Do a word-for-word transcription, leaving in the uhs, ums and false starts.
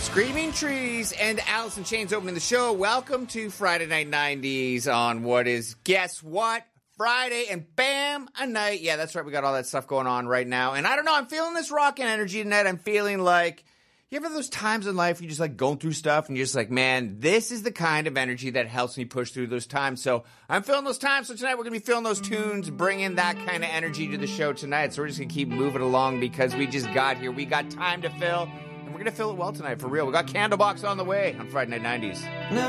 Screaming Trees and Alice in Chains opening the show. Welcome to Friday Night nineties on what is, guess what? Friday, and bam, a night. Yeah, that's right. We got all that stuff going on right now. And I don't know, I'm feeling this rockin' energy tonight. I'm feeling like, you ever those times in life you just like going through stuff and you're just like, man, this is the kind of energy that helps me push through those times. So I'm feeling those times. So tonight we're going to be feeling those tunes, bringing that kind of energy to the show tonight. So we're just going to keep moving along because we just got here. We got time to fill. We're going to fill it well tonight, for real. We got Candlebox on the way on Friday Night nineties. No,